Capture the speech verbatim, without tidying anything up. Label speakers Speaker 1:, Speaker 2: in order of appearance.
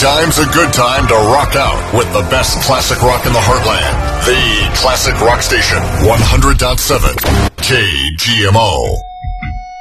Speaker 1: time's a good time to rock out with the best classic rock in the heartland. The Classic Rock Station, one hundred point seven K G M O.